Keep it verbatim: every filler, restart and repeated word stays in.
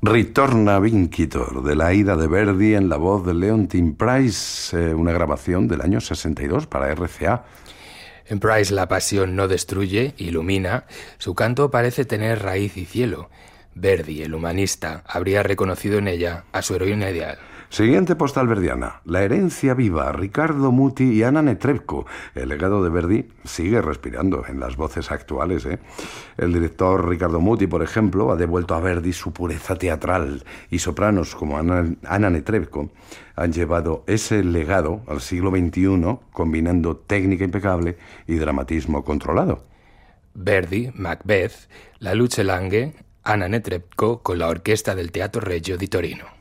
Ritorna Vincitor, de la Aida de Verdi en la voz de Leontyne Price, eh, una grabación del año sesenta y dos para R C A. En Price la pasión no destruye, ilumina. Su canto parece tener raíz y cielo. Verdi, el humanista, habría reconocido en ella a su heroína ideal. Siguiente postal verdiana. La herencia viva, Riccardo Muti y Anna Netrebko. El legado de Verdi sigue respirando en las voces actuales, ¿eh? El director Riccardo Muti, por ejemplo, ha devuelto a Verdi su pureza teatral, y sopranos como Anna, Anna Netrebko han llevado ese legado al siglo veintiuno, combinando técnica impecable y dramatismo controlado. Verdi, Macbeth, La Luce Lange, Anna Netrebko con la orquesta del Teatro Regio di Torino.